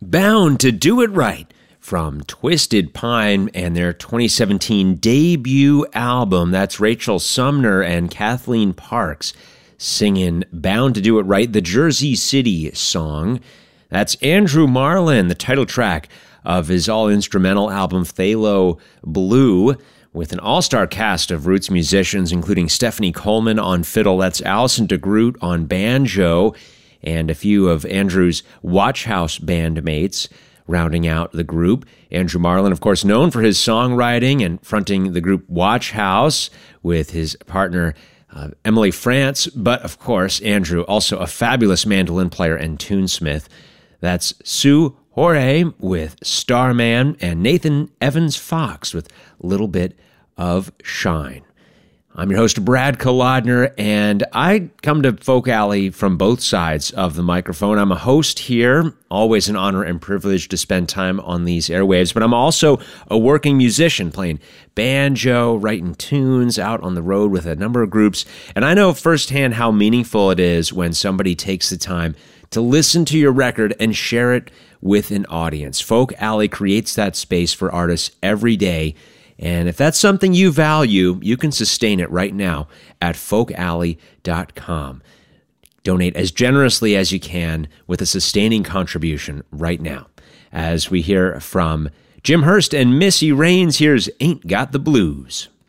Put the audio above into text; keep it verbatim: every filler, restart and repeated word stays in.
Bound to Do It Right from Twisted Pine and their twenty seventeen debut album. That's Rachel Sumner and Kathleen Parks singing Bound to Do It Right, the Jersey City song. That's Andrew Marlin, the title track of his all-instrumental album Phthalo Blue, with an all-star cast of roots musicians, including Stephanie Coleman on fiddle. That's Allison DeGroot on banjo, and a few of Andrew's Watch House bandmates rounding out the group. Andrew Marlin, of course, known for his songwriting and fronting the group Watch House with his partner uh, Emily France, but of course, Andrew, also a fabulous mandolin player and tunesmith. That's Sue Jorge with Starman and Nathan Evans Fox with a little bit of Shine. I'm your host, Brad Kolodner, and I come to Folk Alley from both sides of the microphone. I'm a host here, always an honor and privilege to spend time on these airwaves, but I'm also a working musician, playing banjo, writing tunes, out on the road with a number of groups, and I know firsthand how meaningful it is when somebody takes the time to listen to your record and share it with an audience. Folk Alley creates that space for artists every day, and if that's something you value, you can sustain it right now at folk alley dot com. Donate as generously as you can with a sustaining contribution right now. As we hear from Jim Hurst and Missy Raines, here's Ain't Got the Blues.